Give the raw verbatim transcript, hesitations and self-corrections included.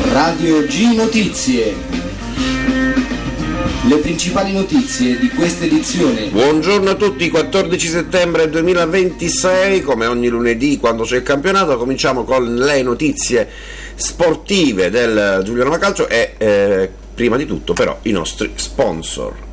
Radio G Notizie. Le principali notizie di questa edizione. Buongiorno a tutti, quattordici settembre duemilaventisei, come ogni lunedì quando c'è il campionato, cominciamo con le notizie sportive del Giuliano Calcio e eh, prima di tutto però i nostri sponsor.